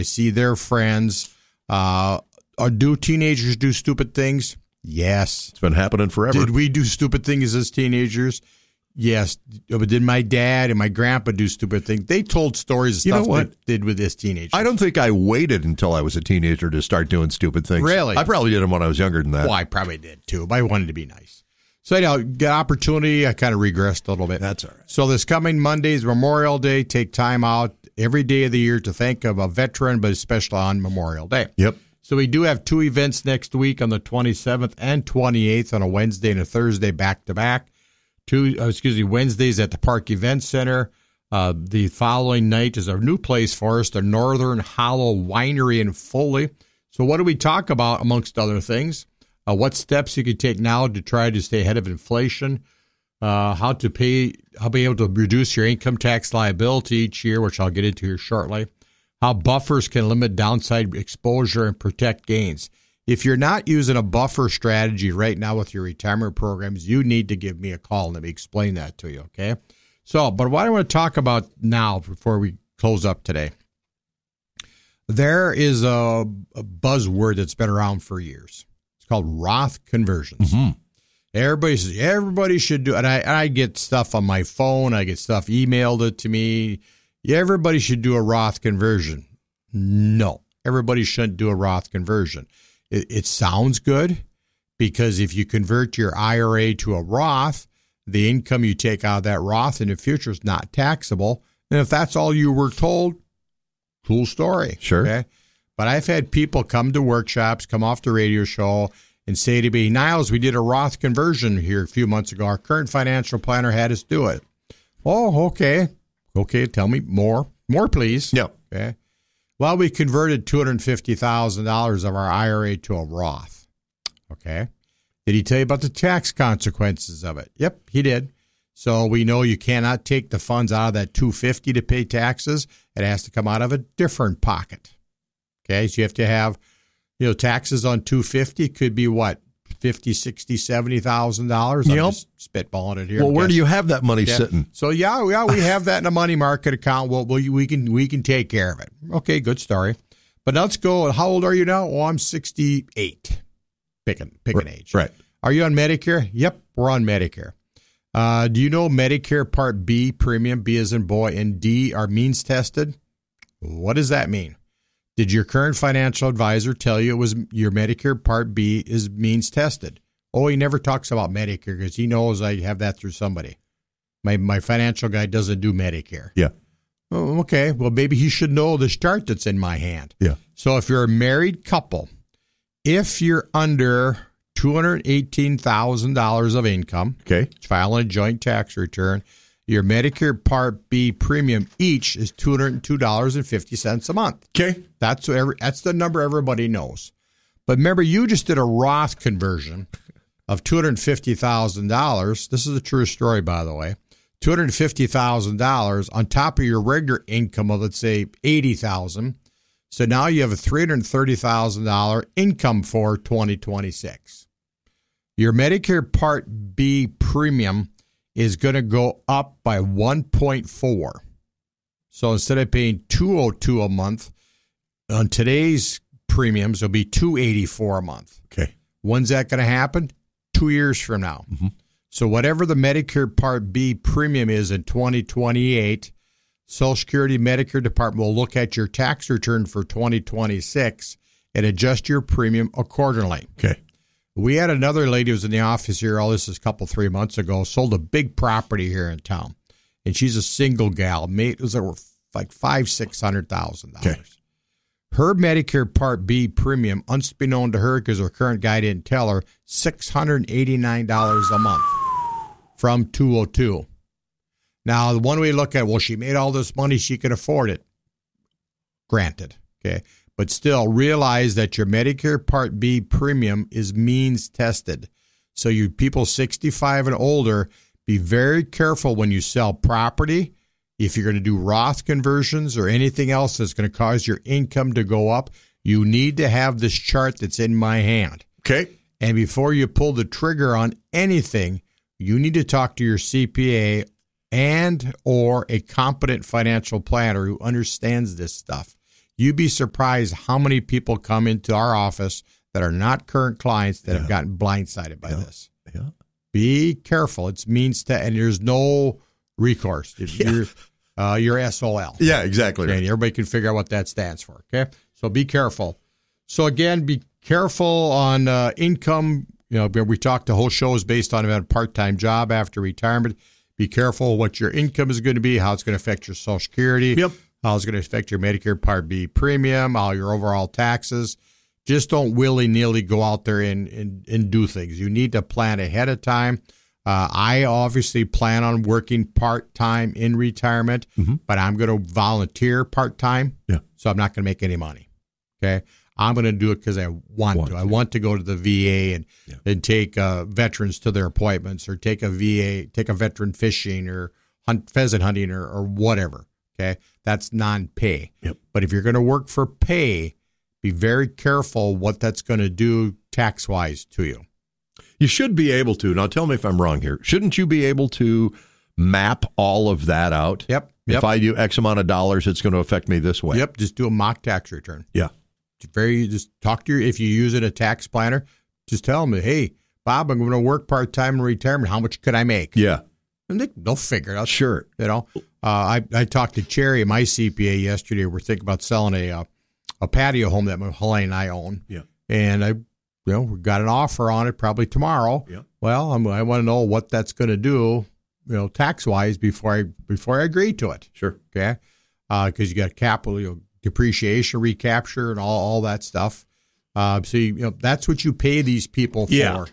I see their friends. Do teenagers do stupid things? Yes. It's been happening forever. Did we do stupid things as teenagers? Yes. But did my dad and my grandpa do stupid things? They told stories of stuff they did with this teenager. I don't think I waited until I was a teenager to start doing stupid things. Really? I probably did them when I was younger than that. Well, I probably did too, but I wanted to be nice. So, get opportunity. I kind of regressed a little bit. That's all right. So this coming Monday is Memorial Day. Take time out every day of the year to think of a veteran, but especially on Memorial Day. Yep. So we do have 2 events next week on the 27th and 28th on a Wednesday and a Thursday back-to-back. Wednesdays at the Park Event Center. The following night is a new place for us, the Northern Hollow Winery in Foley. So what do we talk about, amongst other things? What steps you can take now to try to stay ahead of inflation, how be able to reduce your income tax liability each year, which I'll get into here shortly, how buffers can limit downside exposure and protect gains. If you're not using a buffer strategy right now with your retirement programs, you need to give me a call and let me explain that to you, okay? So, but what I want to talk about now before we close up today, there is a buzzword that's been around for years. It's called Roth conversions. Mm-hmm. Everybody says everybody should do it. And I get stuff on my phone. I get stuff emailed to me. Everybody should do a Roth conversion. No, everybody shouldn't do a Roth conversion. It sounds good because if you convert your IRA to a Roth, the income you take out of that Roth in the future is not taxable. And if that's all you were told, cool story. Sure. Okay? But I've had people come to workshops, come off the radio show, and say to me, Niles, we did a Roth conversion here a few months ago. Our current financial planner had us do it. Oh, okay. Okay, tell me more. More, please. Yeah. Okay. Well, we converted $250,000 of our IRA to a Roth. Okay. Did he tell you about the tax consequences of it? Yep, he did. So we know you cannot take the funds out of that $250 to pay taxes. It has to come out of a different pocket. Okay, so you have to have, taxes on $250 could be what? $50,000, $60,000, $70,000. I'm just spitballing it here. Well, where do you have that money sitting? So we have that in a money market account. Well, we can take care of it. Okay, good story. But let's go. How old are you now? Oh, I'm 68. Pick an age. Right. Are you on Medicare? Yep, we're on Medicare. Do you know Medicare Part B premium, B as in boy, and D are means tested? What does that mean? Did your current financial advisor tell you it was your Medicare Part B is means tested? Oh, he never talks about Medicare because he knows I have that through somebody. My financial guy doesn't do Medicare. Yeah. Oh, okay. Well, maybe he should know the chart that's in my hand. Yeah. So if you're a married couple, if you're under $218,000 of income, okay, filing a joint tax return, your Medicare Part B premium each is $202.50 a month. Okay. That's the number everybody knows. But remember, you just did a Roth conversion of $250,000. This is a true story, by the way. $250,000 on top of your regular income of, let's say, $80,000. So now you have a $330,000 income for 2026. Your Medicare Part B premium is going to go up by 1.4. So instead of paying $202 a month, on today's premiums, it'll be $284 a month. Okay. When's that going to happen? 2 years from now. Mm-hmm. So whatever the Medicare Part B premium is in 2028, Social Security Medicare Department will look at your tax return for 2026 and adjust your premium accordingly. Okay. We had another lady who was in the office here, this is 3 months ago, sold a big property here in town. And she's a single gal. It was like $500,000-$600,000. Okay. Her Medicare Part B premium, unbeknown to her because her current guy didn't tell her, $689 a month from 202. Now, the one we look at, well, she made all this money, she could afford it. Granted, okay? But still, realize that your Medicare Part B premium is means tested. So you people 65 and older, be very careful when you sell property. If you're going to do Roth conversions or anything else that's going to cause your income to go up, you need to have this chart that's in my hand. Okay. And before you pull the trigger on anything, you need to talk to your CPA and or a competent financial planner who understands this stuff. You'd be surprised how many people come into our office that are not current clients that have gotten blindsided by this. Yeah. Be careful. It means and there's no recourse. You're SOL. Yeah, exactly. Okay, right. and everybody can figure out what that stands for. Okay, so be careful. So again, be careful on income. We talked the whole show is based on a part-time job after retirement. Be careful what your income is going to be, how it's going to affect your Social Security, how it's going to affect your Medicare Part B premium, how your overall taxes. Just don't willy-nilly go out there and do things. You need to plan ahead of time. I obviously plan on working part-time in retirement, but I'm going to volunteer part-time, so I'm not going to make any money. Okay, I'm going to do it because I want to. I want to go to the VA and take veterans to their appointments, or take a veteran fishing or pheasant hunting or whatever. Okay, that's non-pay. But if you're going to work for pay, be very careful what that's going to do tax-wise to you. You should be able to. Now, tell me if I'm wrong here. Shouldn't you be able to map all of that out? Yep. If I do X amount of dollars, it's going to affect me this way. Yep. Just do a mock tax return. Yeah. Just talk to if you use it a tax planner, just tell them, hey, Bob, I'm going to work part-time in retirement. How much could I make? Yeah. And they'll figure it out. Sure. I talked to Cherry, my CPA, yesterday. We're thinking about selling a patio home that Helene and I own. Yeah. And we got an offer on it probably tomorrow. Yeah. Well, I want to know what that's going to do, tax-wise before I agree to it. Sure. Okay. Because you got capital, depreciation, recapture, and all that stuff. So that's what you pay these people for. Yeah.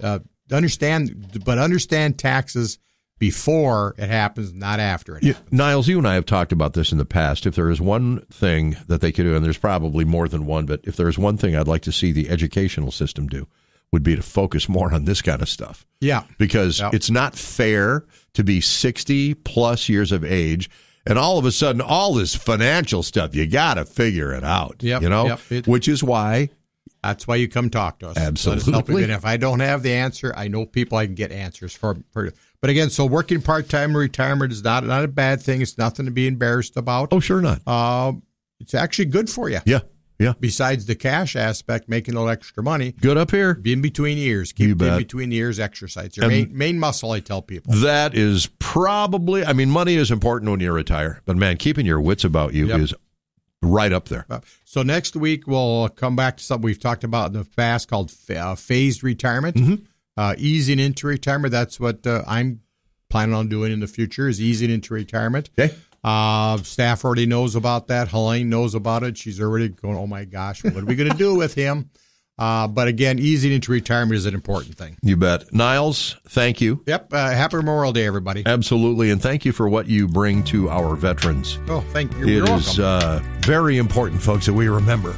Understand taxes before it happens, not after it happens. Niles, you and I have talked about this in the past. If there is one thing that they could do, and there's probably more than one, but if there's one thing I'd like to see the educational system do, would be to focus more on this kind of stuff. Yeah. Because it's not fair to be 60 plus years of age and all of a sudden all this financial stuff, you got to figure it out. Which is why. That's why you come talk to us. Absolutely. And if I don't have the answer, I know people I can get answers for. But again, so working part-time in retirement is not a bad thing. It's nothing to be embarrassed about. Oh, sure not. It's actually good for you. Yeah. Besides the cash aspect, making a little extra money. Good up here. Be in between years. Keep in between years exercise. Your main muscle, I tell people. That is probably, money is important when you retire. But, man, keeping your wits about you is right up there. So next week, we'll come back to something we've talked about in the past called phased retirement. Easing into retirement. That's what I'm planning on doing in the future, is easing into retirement. Okay. Staff already knows about that. Helene knows about it. She's already going, oh, my gosh, what are we going to do with him? But again, easing into retirement is an important thing. You bet. Niles, thank you. Yep. Happy Memorial Day, everybody. Absolutely. And thank you for what you bring to our veterans. Oh, thank you. You're welcome. It is very important, folks, that we remember.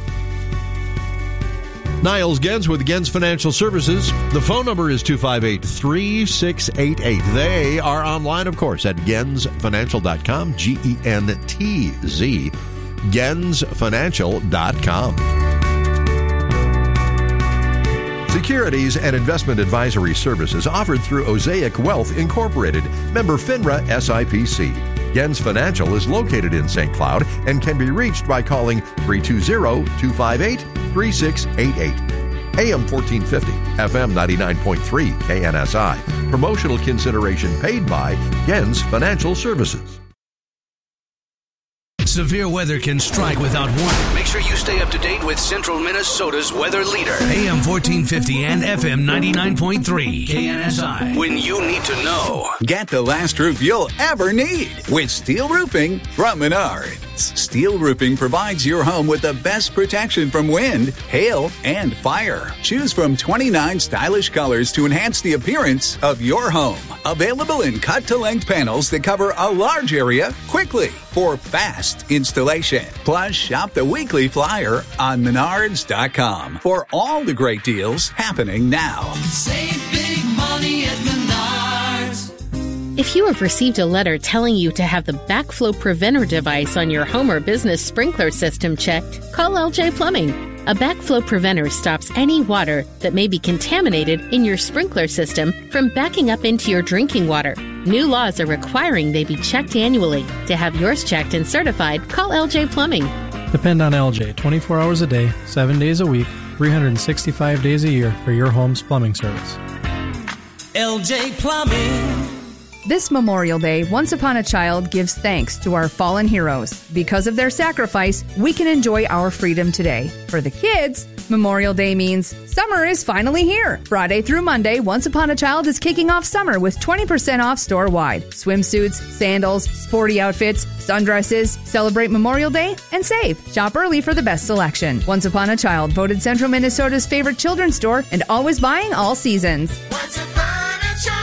Niles Gens with Gens Financial Services. The phone number is 258-3688. They are online, of course, at gensfinancial.com, GENTZ, gensfinancial.com. Securities and investment advisory services offered through Osaic Wealth Incorporated, member FINRA SIPC. Gens Financial is located in St. Cloud and can be reached by calling 320-258-3688. AM 1450, FM 99.3 KNSI. Promotional consideration paid by Gens Financial Services. Severe weather can strike without warning. Make sure you stay up to date with Central Minnesota's weather leader. AM 1450 and FM 99.3 KNSI. When you need to know. Get the last roof you'll ever need with steel roofing from Menards. Steel roofing provides your home with the best protection from wind, hail, and fire. Choose from 29 stylish colors to enhance the appearance of your home. Available in cut-to-length panels that cover a large area quickly for fast installation. Plus, shop the weekly flyer on Menards.com for all the great deals happening now. Save big money at Menards. If you have received a letter telling you to have the backflow preventer device on your home or business sprinkler system checked, call LJ Plumbing. A backflow preventer stops any water that may be contaminated in your sprinkler system from backing up into your drinking water. New laws are requiring they be checked annually. To have yours checked and certified, call LJ Plumbing. Depend on LJ 24 hours a day, 7 days a week, 365 days a year for your home's plumbing service. LJ Plumbing. This Memorial Day, Once Upon a Child gives thanks to our fallen heroes. Because of their sacrifice, we can enjoy our freedom today. For the kids, Memorial Day means summer is finally here. Friday through Monday, Once Upon a Child is kicking off summer with 20% off store-wide. Swimsuits, sandals, sporty outfits, sundresses. Celebrate Memorial Day and save. Shop early for the best selection. Once Upon a Child, voted Central Minnesota's favorite children's store and always buying all seasons. Once upon a child.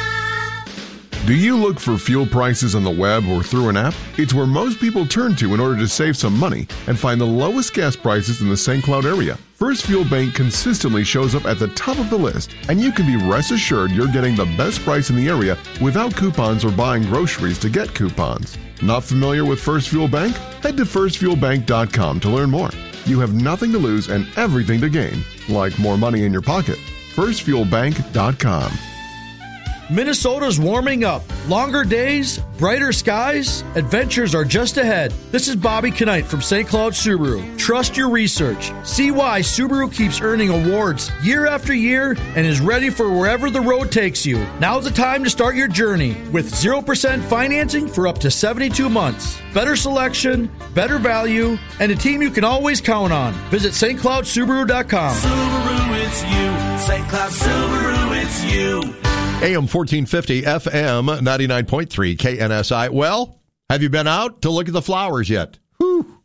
Do you look for fuel prices on the web or through an app? It's where most people turn to in order to save some money and find the lowest gas prices in the St. Cloud area. First Fuel Bank consistently shows up at the top of the list, and you can be rest assured you're getting the best price in the area without coupons or buying groceries to get coupons. Not familiar with First Fuel Bank? Head to firstfuelbank.com to learn more. You have nothing to lose and everything to gain, like more money in your pocket. firstfuelbank.com. Minnesota's warming up. Longer days, brighter skies, adventures are just ahead. This is Bobby Knight from St. Cloud Subaru. Trust your research. See why Subaru keeps earning awards year after year and is ready for wherever the road takes you. Now's the time to start your journey with 0% financing for up to 72 months. Better selection, better value, and a team you can always count on. Visit stcloudsubaru.com. Subaru, it's you. St. Cloud Subaru, it's you. AM 1450, FM 99.3, KNSI. Well, have you been out to look at the flowers yet? Whew.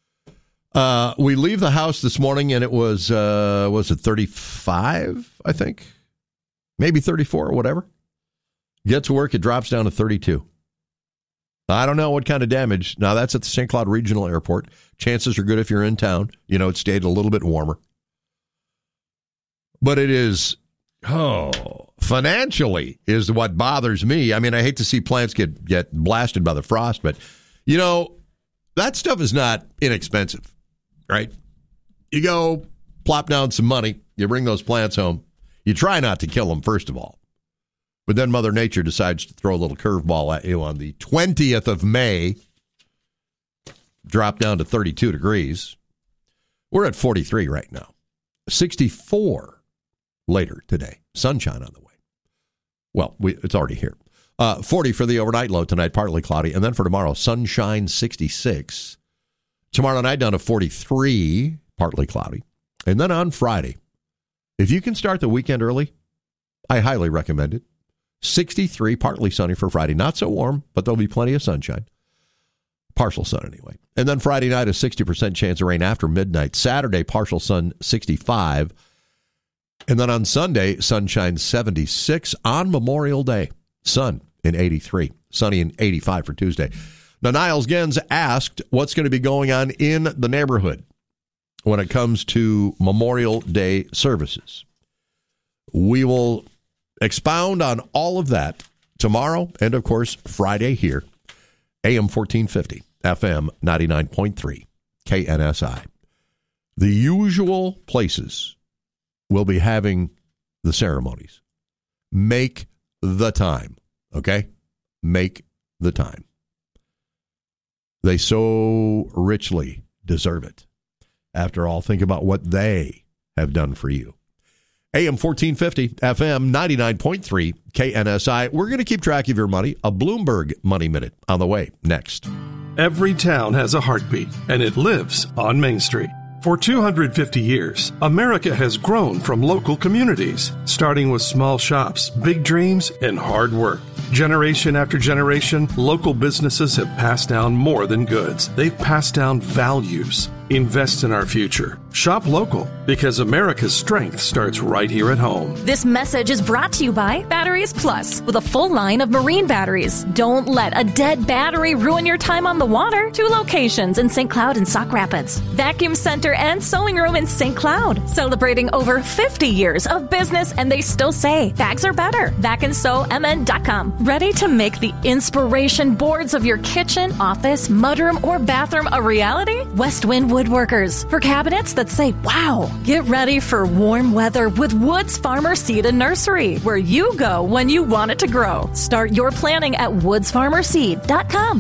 We leave the house this morning and it was it 35, I think? Maybe 34 or whatever. Get to work, it drops down to 32. I don't know what kind of damage. Now, that's at the St. Cloud Regional Airport. Chances are good if you're in town. You know, it stayed a little bit warmer. But it is... financially is what bothers me. I mean, I hate to see plants get blasted by the frost, but, you know, that stuff is not inexpensive, right? You go plop down some money, you bring those plants home, you try not to kill them, first of all. But then Mother Nature decides to throw a little curveball at you on the 20th of May, drop down to 32 degrees. We're at 43 right now. 64 later today. Sunshine on the way. Well, it's already here. 40 for the overnight low tonight, partly cloudy. And then for tomorrow, sunshine 66. Tomorrow night down to 43, partly cloudy. And then on Friday, if you can start the weekend early, I highly recommend it. 63, partly sunny for Friday. Not so warm, but there'll be plenty of sunshine. Partial sun anyway. And then Friday night, a 60% chance of rain after midnight. Saturday, partial sun 65. And then on Sunday, sunshine 76. On Memorial Day, sun in 83. Sunny in 85 for Tuesday. Now, Niles Gens asked what's going to be going on in the neighborhood when it comes to Memorial Day services. We will expound on all of that tomorrow and, of course, Friday here. AM 1450, FM 99.3, KNSI. The usual places we'll be having the ceremonies. Make the time, okay? Make the time. They so richly deserve it. After all, think about what they have done for you. AM 1450, FM 99.3, KNSI. We're going to keep track of your money. A Bloomberg Money Minute on the way next. Every town has a heartbeat, and it lives on Main Street. For 250 years, America has grown from local communities, starting with small shops, big dreams, and hard work. Generation after generation, local businesses have passed down more than goods. They've passed down values. Invest in our future. Shop local, because America's strength starts right here at home. This message is brought to you by Batteries Plus, with a full line of marine batteries. Don't let a dead battery ruin your time on the water. 2 locations in St. Cloud and Sauk Rapids. Vacuum Center and Sewing Room in St. Cloud. Celebrating over 50 years of business, and they still say bags are better. VacandSewMN.com. Ready to make the inspiration boards of your kitchen, office, mudroom, or bathroom a reality? Westwind Woodworkers. For cabinets that say, wow. Get ready for warm weather with Woods Farmer Seed and Nursery, where you go when you want it to grow. Start your planning at woodsfarmerseed.com.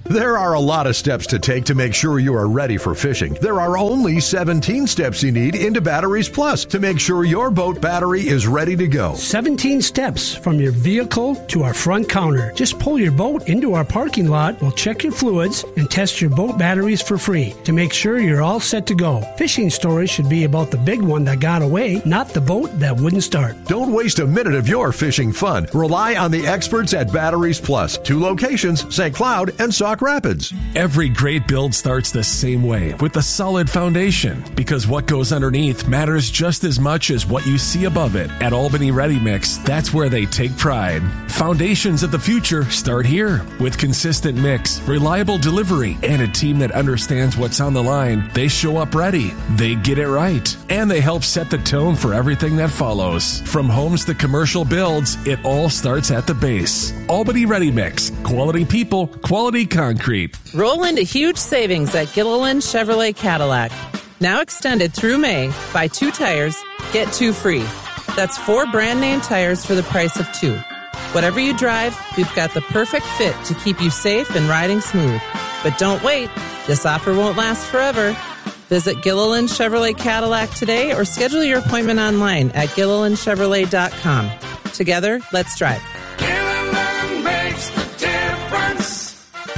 There are a lot of steps to take to make sure you are ready for fishing. There are only 17 steps you need into Batteries Plus to make sure your boat battery is ready to go. 17 steps from your vehicle to our front counter. Just pull your boat into our parking lot. We'll check your fluids and test your boat batteries for free to make sure you're all set to go. Fishing stories should be about the big one that got away, not the boat that wouldn't start. Don't waste a minute of your fishing fun. Rely on the experts at Batteries Plus. 2 locations, St. Cloud and Sauk Rapids. Every great build starts the same way, with a solid foundation, because what goes underneath matters just as much as what you see above it. At Albany Ready Mix, that's where they take pride. Foundations of the future start here. With consistent mix, reliable delivery, and a team that understands what's on the line, they show up ready, they get it right, and they help set the tone for everything that follows. From homes to commercial builds, it all starts at the base. Albany Ready Mix. Quality people, quality concrete. Roll into huge savings at Gilliland Chevrolet Cadillac. Now extended through May. Buy 2 tires, get 2 free. That's 4 brand name tires for the price of 2. Whatever you drive, we've got the perfect fit to keep you safe and riding smooth. But don't wait. This offer won't last forever. Visit Gilliland Chevrolet Cadillac today or schedule your appointment online at GillilandChevrolet.com. Together, let's drive. Gilliland makes the difference.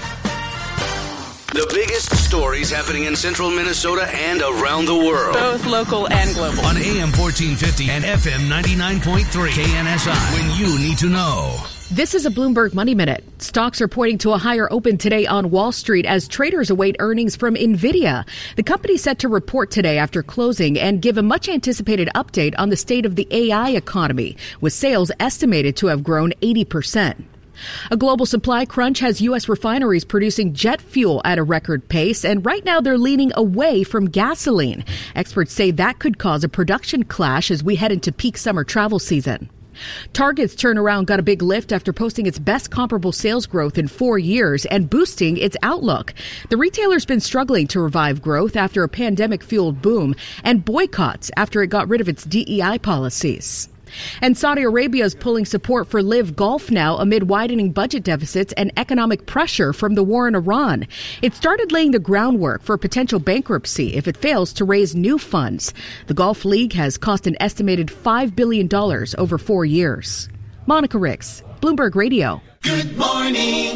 The biggest stories happening in central Minnesota and around the world. Both local and global. On AM 1450 and FM 99.3 KNSI. When you need to know. This is a Bloomberg Money Minute. Stocks are pointing to a higher open today on Wall Street as traders await earnings from NVIDIA. The company set to report today after closing and give a much anticipated update on the state of the AI economy, with sales estimated to have grown 80%. A global supply crunch has U.S. refineries producing jet fuel at a record pace, and right now they're leaning away from gasoline. Experts say that could cause a production clash as we head into peak summer travel season. Target's turnaround got a big lift after posting its best comparable sales growth in 4 years and boosting its outlook. The retailer's been struggling to revive growth after a pandemic-fueled boom and boycotts after it got rid of its DEI policies. And Saudi Arabia is pulling support for Live Golf now amid widening budget deficits and economic pressure from the war in Iran. It started laying the groundwork for potential bankruptcy if it fails to raise new funds. The Golf League has cost an estimated $5 billion over 4 years. Monica Ricks, Bloomberg Radio. Good morning,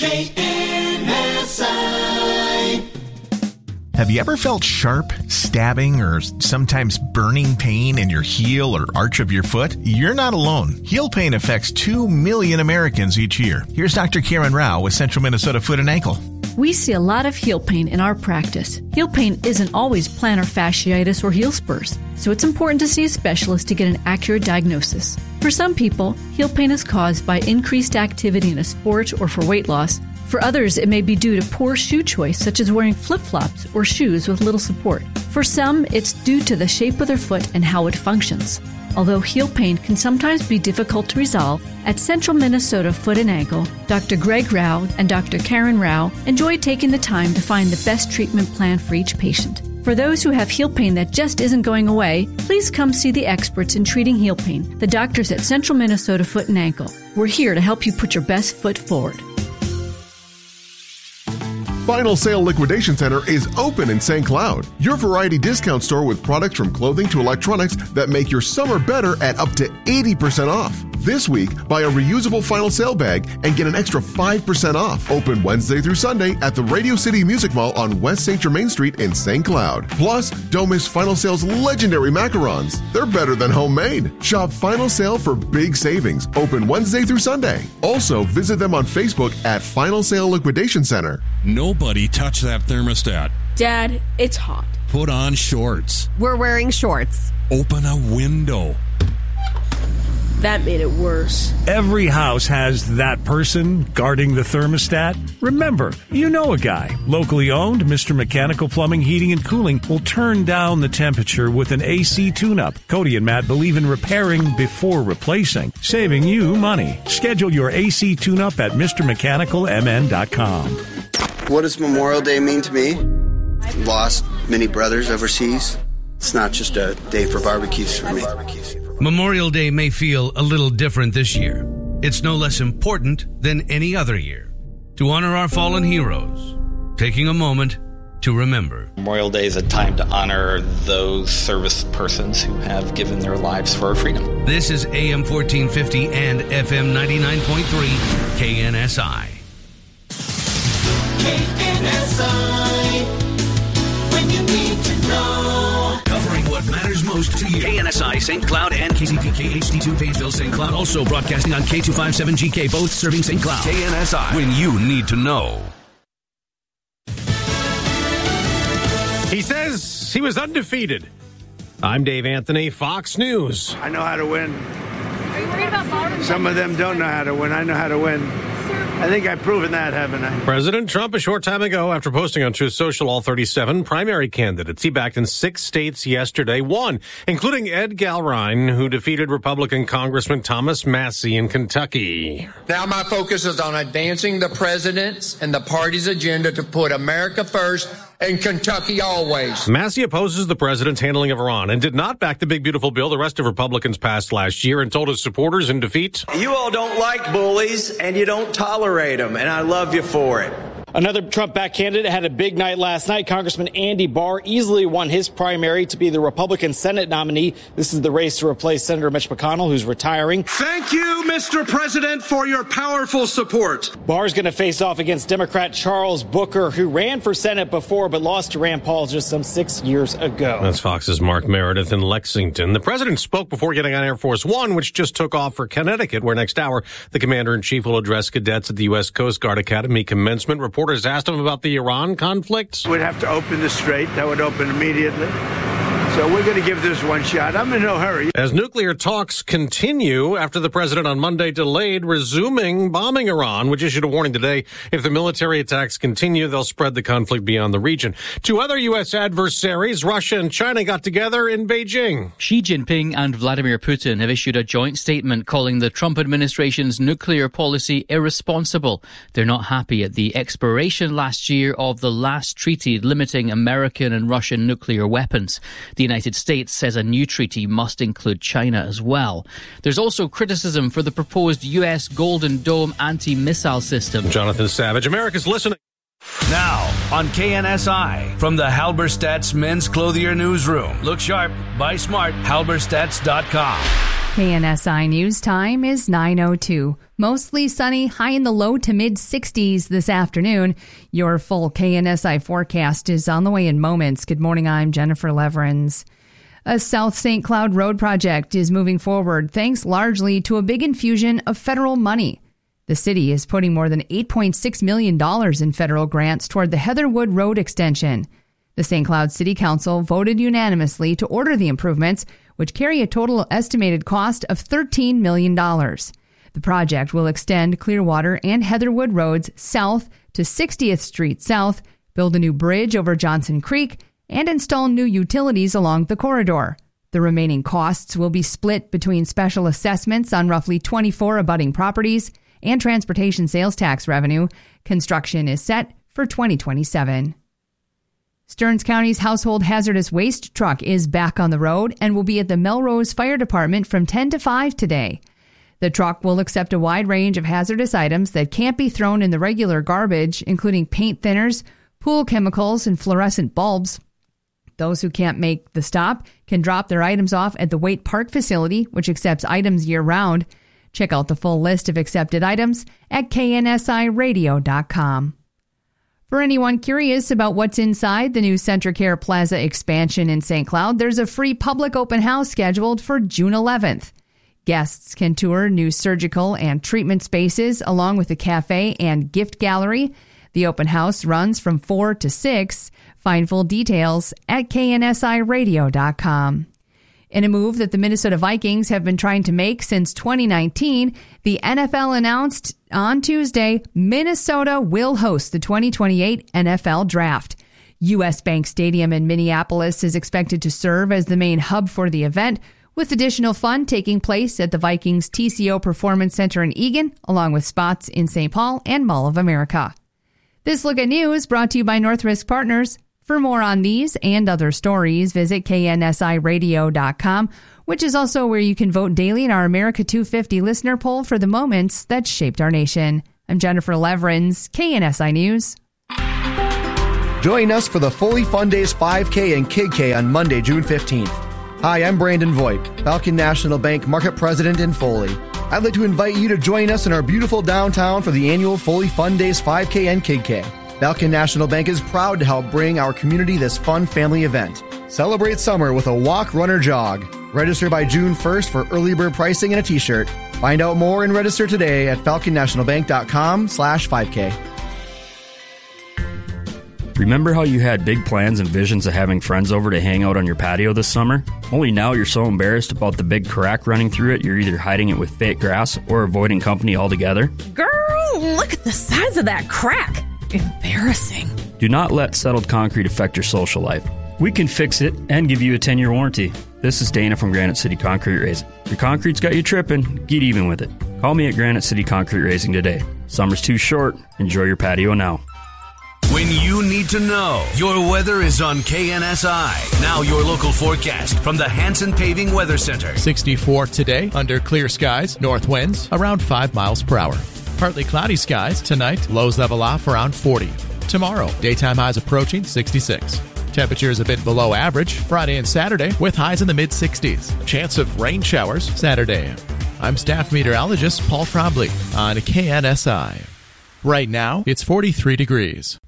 KNSI. Have you ever felt sharp, stabbing, or sometimes burning pain in your heel or arch of your foot? You're not alone. Heel pain affects 2 million Americans each year. Here's Dr. Karen Rao with Central Minnesota Foot and Ankle. We see a lot of heel pain in our practice. Heel pain isn't always plantar fasciitis or heel spurs, so it's important to see a specialist to get an accurate diagnosis. For some people, heel pain is caused by increased activity in a sport or for weight loss. For others, it may be due to poor shoe choice, such as wearing flip-flops or shoes with little support. For some, it's due to the shape of their foot and how it functions. Although heel pain can sometimes be difficult to resolve, at Central Minnesota Foot and Ankle, Dr. Greg Rao and Dr. Karen Rao enjoy taking the time to find the best treatment plan for each patient. For those who have heel pain that just isn't going away, please come see the experts in treating heel pain, the doctors at Central Minnesota Foot and Ankle. We're here to help you put your best foot forward. Final Sale Liquidation Center is open in St. Cloud, your variety discount store with products from clothing to electronics that make your summer better at up to 80% off. This week, buy a reusable Final Sale bag and get an extra 5% off. Open Wednesday through Sunday at the Radio City Music Mall on West St. Germain Street in St. Cloud. Plus, don't miss Final Sale's legendary macarons. They're better than homemade. Shop Final Sale for big savings. Open Wednesday through Sunday. Also, visit them on Facebook at Final Sale Liquidation Center. Nobody touch that thermostat. Dad, it's hot. Put on shorts. We're wearing shorts. Open a window. That made it worse. Every house has that person guarding the thermostat. Remember, you know a guy. Locally owned, Mr. Mechanical Plumbing, Heating, and Cooling will turn down the temperature with an AC tune-up. Cody and Matt believe in repairing before replacing, saving you money. Schedule your AC tune-up at MrMechanicalMN.com. What does Memorial Day mean to me? Lost many brothers overseas. It's not just a day for barbecues for me. Memorial Day may feel a little different this year. It's no less important than any other year. to honor our fallen heroes, taking a moment to remember. Memorial Day is a time to honor those service persons who have given their lives for our freedom. This is AM 1450 and FM 99.3 KNSI. KNSI, when you need to know. Covering what matters most to you. KNSI St. Cloud and KCPK HD2 Painesville St. Cloud. Also broadcasting on K257GK, both serving St. Cloud. KNSI, when you need to know. He says he was undefeated. I'm Dave Anthony, Fox News. I know how to win. Are you worried about Biden? Some of them don't know how to win. I know how to win. I think I've proven that, haven't I? President Trump, a short time ago, after posting on Truth Social all 37 primary candidates he backed in 6 states yesterday, won, including Ed Galrine, who defeated Republican Congressman Thomas Massie in Kentucky. Now my focus is on advancing the president's and the party's agenda to put America first and Kentucky always. Massie opposes the president's handling of Iran and did not back the big, beautiful bill the rest of Republicans passed last year and told his supporters in defeat, "You all don't like bullies and you don't tolerate them, and I love you for it." Another Trump-backed candidate had a big night last night. Congressman Andy Barr easily won his primary to be the Republican Senate nominee. This is the race to replace Senator Mitch McConnell, who's retiring. Thank you, Mr. President, for your powerful support. Barr's going to face off against Democrat Charles Booker, who ran for Senate before but lost to Rand Paul just some 6 years ago. That's Fox's Mark Meredith in Lexington. The president spoke before getting on Air Force One, which just took off for Connecticut, where next hour the commander-in-chief will address cadets at the U.S. Coast Guard Academy commencement. Reporters asked him about the Iran conflict. We'd have to open the strait. That would open immediately. So we're going to give this one shot. I'm in no hurry. As nuclear talks continue after the president on Monday delayed resuming bombing Iran, which issued a warning today. If the military attacks continue, they'll spread the conflict beyond the region. 2 other U.S. adversaries, Russia and China, got together in Beijing. Xi Jinping and Vladimir Putin have issued a joint statement calling the Trump administration's nuclear policy irresponsible. They're not happy at the expiration last year of the last treaty limiting American and Russian nuclear weapons. The United States says a new treaty must include China as well. There's also criticism for the proposed U.S. Golden Dome anti-missile system. Jonathan Savage, America's listening. Now on KNSI from the Halberstadt's Men's Clothier Newsroom. Look sharp, buy smart, halberstadts.com. KNSI News Time is 9:02. Mostly sunny, high in the low to mid-60s this afternoon. Your full KNSI forecast is on the way in moments. Good morning, I'm Jennifer Leverins. A South St. Cloud road project is moving forward thanks largely to a big infusion of federal money. The city is putting more than $8.6 million in federal grants toward the Heatherwood Road extension. The St. Cloud City Council voted unanimously to order the improvements, which carry a total estimated cost of $13 million. The project will extend Clearwater and Heatherwood Roads south to 60th Street South, build a new bridge over Johnson Creek, and install new utilities along the corridor. The remaining costs will be split between special assessments on roughly 24 abutting properties and transportation sales tax revenue. Construction is set for 2027. Stearns County's household hazardous waste truck is back on the road and will be at the Melrose Fire Department from 10 to 5 today. The truck will accept a wide range of hazardous items that can't be thrown in the regular garbage, including paint thinners, pool chemicals, and fluorescent bulbs. Those who can't make the stop can drop their items off at the Waite Park facility, which accepts items year-round. Check out the full list of accepted items at KNSIRadio.com. For anyone curious about what's inside the new CentraCare Plaza expansion in St. Cloud, there's a free public open house scheduled for June 11th. Guests can tour new surgical and treatment spaces along with a cafe and gift gallery. The open house runs from 4 to 6. Find full details at KNSIRadio.com. In a move that the Minnesota Vikings have been trying to make since 2019, the NFL announced on Tuesday Minnesota will host the 2028 NFL Draft. U.S. Bank Stadium in Minneapolis is expected to serve as the main hub for the event, with additional fun taking place at the Vikings TCO Performance Center in Eagan, along with spots in St. Paul and Mall of America. This Look at News brought to you by Northrisk Partners. For more on these and other stories, visit KNSIRadio.com, which is also where you can vote daily in our America 250 listener poll for the moments that shaped our nation. I'm Jennifer Leverins, KNSI News. Join us for the Foley Fun Days 5K and Kid K on Monday, June 15th. Hi, I'm Brandon Voigt, Falcon National Bank Market President in Foley. I'd like to invite you to join us in our beautiful downtown for the annual Foley Fun Days 5K and Kid K. Falcon National Bank is proud to help bring our community this fun family event. Celebrate summer with a walk, run, or jog. Register by June 1st for early bird pricing and a t-shirt. Find out more and register today at falconnationalbank.com/5K. Remember how you had big plans and visions of having friends over to hang out on your patio this summer? Only now you're so embarrassed about the big crack running through it, you're either hiding it with fake grass or avoiding company altogether? Girl, look at the size of that crack. Embarrassing. Do not let settled concrete affect your social life. We can fix it and give you a 10-year warranty. This is Dana from Granite City Concrete Raising. Your concrete's got you tripping, get even with it. Call me at Granite City Concrete Raising today. Summer's too short. Enjoy your patio now. When you need to know, your weather is on KNSI. Now your local forecast from the Hanson Paving Weather Center. 64 today, under clear skies, north winds around 5 miles per hour. Partly cloudy skies tonight, lows level off around 40. Tomorrow, daytime highs approaching 66. Temperatures a bit below average Friday and Saturday with highs in the mid-60s. Chance of rain showers Saturday. I'm staff meteorologist Paul Trombley on KNSI. Right now, it's 43 degrees.